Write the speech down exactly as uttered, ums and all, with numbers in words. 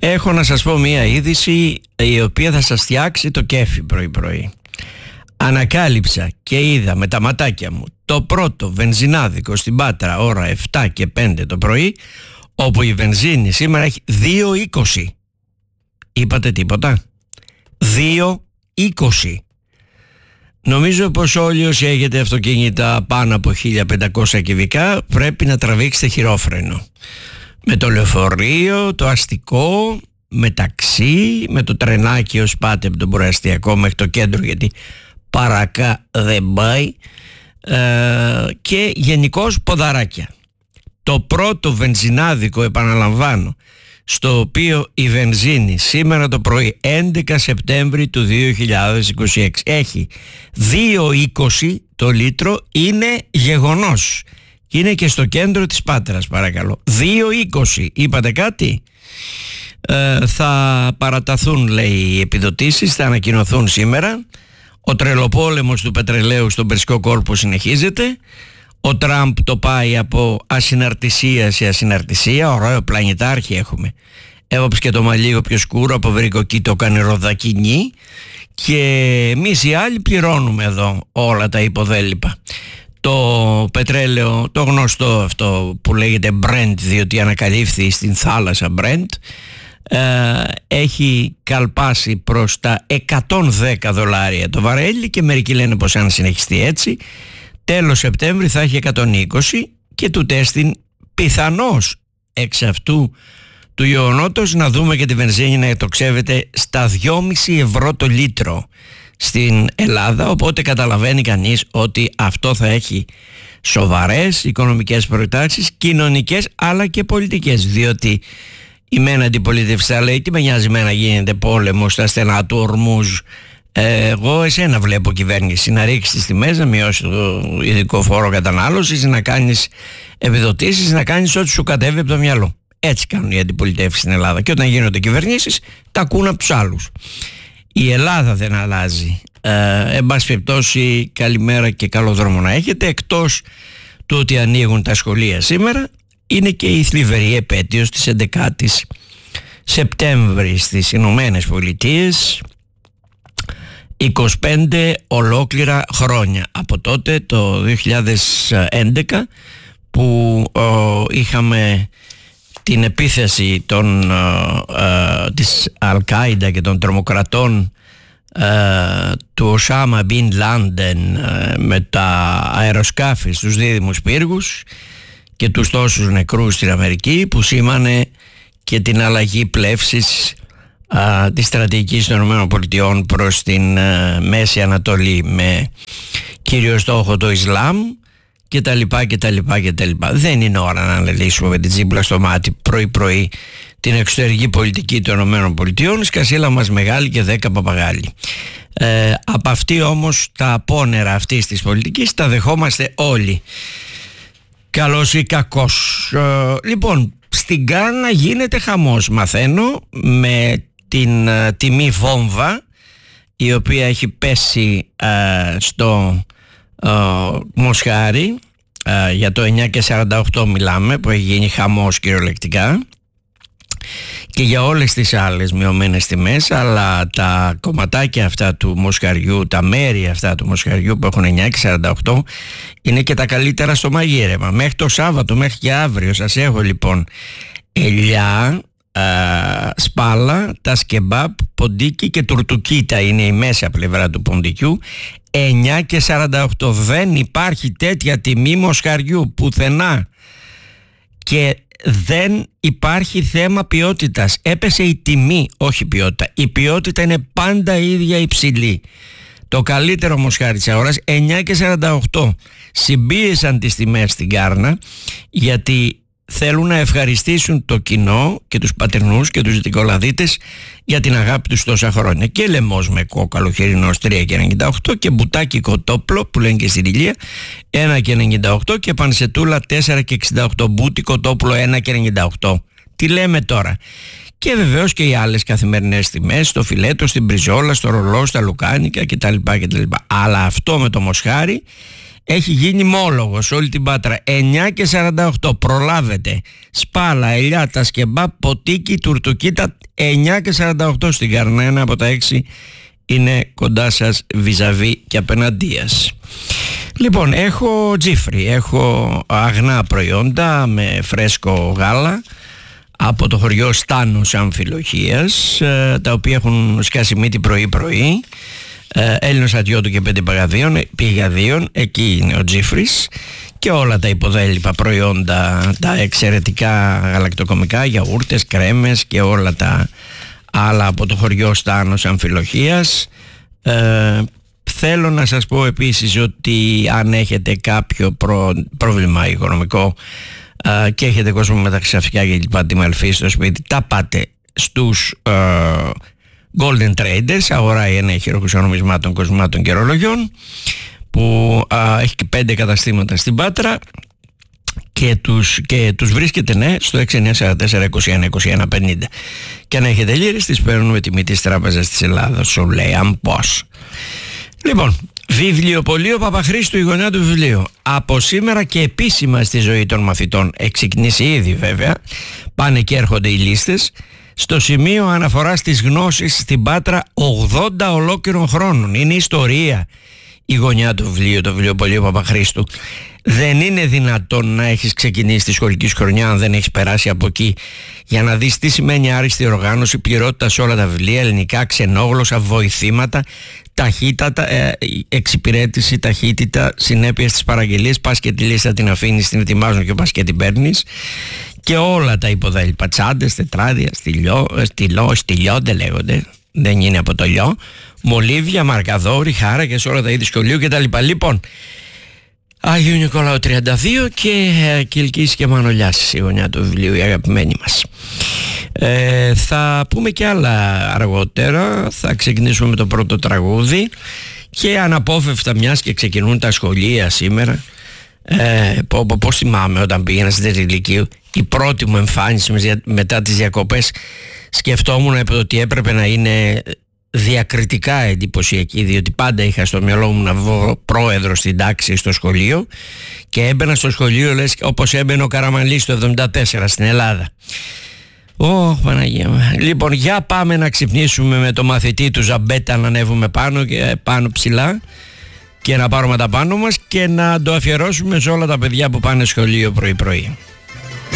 Έχω να σας πω μία είδηση η οποία θα σας φτιάξει το κέφι πρωί πρωί. Ανακάλυψα και είδα με τα ματάκια μου το πρώτο βενζινάδικο στην Πάτρα ώρα επτά και πέντε το πρωί, όπου η βενζίνη σήμερα έχει δύο είκοσι. Είπατε τίποτα? δύο είκοσι. Νομίζω πως όλοι όσοι έχετε αυτοκίνητα πάνω από χίλια πεντακόσια κυβικά πρέπει να τραβήξετε χειρόφρενο. Με το λεωφορείο, το αστικό, με ταξί, με το τρενάκι ως πάτε από τον προαστιακό μέχρι το κέντρο, γιατί παρακά δεν πάει, ε, και γενικώς ποδαράκια. Το πρώτο βενζινάδικο, επαναλαμβάνω, στο οποίο η βενζίνη σήμερα το πρωί έντεκα Σεπτέμβρη του δύο χιλιάδες είκοσι έξι έχει δύο είκοσι το λίτρο, είναι γεγονός. Είναι και στο κέντρο της Πάτρας, παρακαλώ. δύο είκοσι. Είπατε κάτι? Ε, θα παραταθούν, λέει, οι επιδοτήσεις, θα ανακοινωθούν σήμερα. Ο τρελοπόλεμος του πετρελαίου στον Περσικό κόρπο συνεχίζεται. Ο Τραμπ το πάει από ασυναρτησία σε ασυναρτησία. Ωραίο πλανητάρχη έχουμε. Έβαψε και το μαλλί λίγο πιο σκούρο, από βερικοκί το έκανε ροδακινή. Και εμείς οι άλλοι πληρώνουμε εδώ όλα τα υποδέλυπα. Το πετρέλαιο, το γνωστό αυτό που λέγεται Brent, διότι ανακαλύφθη στην θάλασσα Brent, ε, έχει καλπάσει προς τα εκατόν δέκα δολάρια το βαρέλι, και μερικοί λένε πως αν συνεχιστεί έτσι τέλος Σεπτέμβρη θα έχει εκατόν είκοσι, και του τέστην πιθανώς εξ αυτού του γεγονότος να δούμε και τη βενζίνη να εκτοξεύεται στα δυόμισι ευρώ το λίτρο στην Ελλάδα. Οπότε καταλαβαίνει κανείς ότι αυτό θα έχει σοβαρές οικονομικές προϋπτώσεις, κοινωνικές αλλά και πολιτικές, διότι η μεν αντιπολίτευση θα λέει τι με νοιάζει εμένα γίνεται πόλεμο στα στενά του Ορμούζ, ε, εγώ εσένα βλέπω κυβέρνηση να ρίξει τις τιμές, να μειώσει το ειδικό φόρο κατανάλωσης, να κάνεις επιδοτήσεις, να κάνεις ό,τι σου κατέβει από το μυαλό. Έτσι κάνουν οι αντιπολιτεύσεις στην Ελλάδα, και όταν γίνονται κυβερνήσεις τα ακούν από τους άλλους. Η Ελλάδα δεν αλλάζει. Ε, εν πάση περιπτώσει, καλημέρα και καλό δρόμο να έχετε. Εκτός του ότι ανοίγουν τα σχολεία σήμερα, είναι και η θλιβερή επέτειος της έντεκατης Σεπτέμβρη στις Ηνωμένες Πολιτείες. είκοσι πέντε ολόκληρα χρόνια από τότε, το δύο χιλιάδες έντεκα, που ε, είχαμε την επίθεση των, ε, ε, της Αλ-Κάιντα και των τρομοκρατών ε, του Οσάμα Μπιν Λάντεν ε, με τα αεροσκάφη στους δίδυμους πύργους και τους τόσους νεκρούς στην Αμερική, που σήμανε και την αλλαγή πλεύσης ε, της στρατηγικής των ΗΠΑ προς την ε, Μέση Ανατολή, με κύριο στόχο το Ισλάμ και τα λοιπά και τα λοιπά και τα λοιπά. Δεν είναι ώρα να αναλύσουμε με την τσίμπλα στο μάτι πρωί πρωί την εξωτερική πολιτική των ΗΠΑ. Σκασίλα μας μεγάλη και δέκα παπαγάλοι. Ε, από αυτή όμως τα απόνερα αυτής της πολιτικής τα δεχόμαστε όλοι, καλός ή κακός. Ε, λοιπόν, στην Γκάνα γίνεται χαμός, μαθαίνω, με την ε, τιμή βόμβα η οποία έχει πέσει ε, στο Uh, Μοσχάρι, uh, για το εννιά και σαράντα οκτώ μιλάμε, που έχει γίνει χαμός κυριολεκτικά, και για όλες τις άλλες μειωμένες τιμές, αλλά τα κομματάκια αυτά του Μοσχαριού, τα μέρη αυτά του Μοσχαριού που έχουν εννιά και σαράντα οκτώ, είναι και τα καλύτερα στο μαγείρεμα. Μέχρι το Σάββατο, μέχρι και αύριο σας έχω λοιπόν ελιά, Uh, σπάλα, τα σκεμπάπ, ποντίκι και τουρτουκίτα είναι η μέσα πλευρά του ποντικιού, εννιά και σαράντα οκτώ. Δεν υπάρχει τέτοια τιμή μοσχαριού πουθενά, και δεν υπάρχει θέμα ποιότητας. Έπεσε η τιμή, όχι ποιότητα. Η ποιότητα είναι πάντα ίδια υψηλή. Το καλύτερο μοσχάρι της αγοράς εννιά και σαράντα οκτώ. Συμπίεσαν τις τιμές στην Κάρνα, γιατί θέλουν να ευχαριστήσουν το κοινό και τους πατερνούς και τους δυτικολαδίτες για την αγάπη τους τόσα χρόνια. Και λαιμός με κόκαλο χοιρινός τρία και ενενήντα οκτώ, και μπουτάκι κοτόπλο που λένε και στην Ηλία ένα και ενενήντα οκτώ, και πανσετούλα τέσσερα και εξήντα οκτώ, μπούτι κοτόπλο ένα και ενενήντα οκτώ. Τι λέμε τώρα? Και βεβαίως και οι άλλες καθημερινές τιμές, στο φιλέτο, στην μπριζόλα, στο ρολό, στα λουκάνικα κτλ. κτλ. Αλλά αυτό με το μοσχάρι έχει γίνει μόλογος όλη την Πάτρα. Εννιά και σαράντα οκτώ, προλάβετε. Σπάλα, ελιάτα, σκεμπά, ποτίκι, τουρτουκίτα. Εννιά και σαράντα οκτώ στην Καρνά, ένα από τα έξι είναι κοντά σας, βιζαβί και απέναντίας. Λοιπόν, έχω τζίφρι, έχω αγνά προϊόντα με φρέσκο γάλα από το χωριό Στάνος Αμφιλοχίας, τα οποία έχουν σκάσει μύτη πρωί-πρωί. Έλληνος ατιότου και πέντε παγαδίων, πηγαδίων, εκεί είναι ο τζίφρις, και όλα τα υποδέλυπα προϊόντα, τα εξαιρετικά γαλακτοκομικά, γιαούρτες, κρέμες και όλα τα άλλα από το χωριό Στάνος Αμφιλοχίας. ε, Θέλω να σας πω επίσης ότι αν έχετε κάποιο προ, πρόβλημα οικονομικό ε, και έχετε κόσμο με τα χρυσαφικά και λοιπά, τη μαλφή στο σπίτι, τα πάτε στους ε, Golden Traders, αγοράει ένα χειροκρουσιών νομισμάτων, κοσμάτων και ρολογιών, που α, έχει και πέντε καταστήματα στην Πάτρα, και τους, και τους βρίσκεται, ναι, στο έξι εννιά τέσσερα τέσσερα είκοσι ένα είκοσι ένα πενήντα, και αν έχετε λίρες τις παίρνουν με τιμή της Τράπεζας της Ελλάδας. Σου λέει αν πώς. Λοιπόν, βιβλιοπωλείο Παπαχρήστου, η γωνιά του βιβλίου. Από σήμερα και επίσημα στη ζωή των μαθητών, εξεκινήσει ήδη βέβαια, πάνε και έρχονται οι λίστες, στο σημείο αναφοράς της γνώσης στην Πάτρα ογδόντα ολόκληρων χρόνων. Είναι ιστορία η γωνιά του βιβλίου, το βιβλιοπωλείο Παπαχρήστου. Δεν είναι δυνατόν να έχεις ξεκινήσει τη σχολική σου χρονιά αν δεν έχεις περάσει από εκεί, για να δεις τι σημαίνει άριστη οργάνωση, πληρότητα σε όλα τα βιβλία, ελληνικά, ξενόγλωσσα, βοηθήματα, ταχύτητα, ε, εξυπηρέτηση, ταχύτητα, συνέπεια στις παραγγελίες. Πας και τη λίστα την αφήνεις, την ετοιμάζουν και πας και την παίρνεις. Και όλα τα υποδέλυπα, τσάντες, τετράδια, στυλιό, στυλό, στυλιό δεν λέγονται, δεν είναι από το λιό, μολύβια, μαρκαδόρι, χάρακες, όλα τα είδη σχολείου κτλ. Λοιπόν, Άγιο Νικολάου τριάντα δύο και ε, Κιλκής και Μανολιάς, η γωνιά του βιβλίου, η αγαπημένη μας. Ε, θα πούμε και άλλα αργότερα. Θα ξεκινήσουμε με το πρώτο τραγούδι, και αναπόφευκτα, μιας και ξεκινούν τα σχολεία σήμερα, ε, πω, πω, πώς θυμάμαι όταν πήγαινα στην τέτοια ηλικία, η πρώτη μου εμφάνιση μετά τις διακοπές, σκεφτόμουν ότι έπρεπε να είναι διακριτικά εντυπωσιακή, διότι πάντα είχα στο μυαλό μου να βγω πρόεδρο στην τάξη στο σχολείο, και έμπαινα στο σχολείο λες όπως έμπαινε ο Καραμανλής το εβδομήντα τέσσερα στην Ελλάδα. Ω, Παναγία μου. Λοιπόν, για πάμε να ξυπνήσουμε με το μαθητή του Ζαμπέτα, να ανέβουμε πάνω και πάνω ψηλά και να πάρουμε τα πάνω μας και να το αφιερώσουμε σε όλα τα παιδιά που πάνε σχολείο πρωί-πρωί.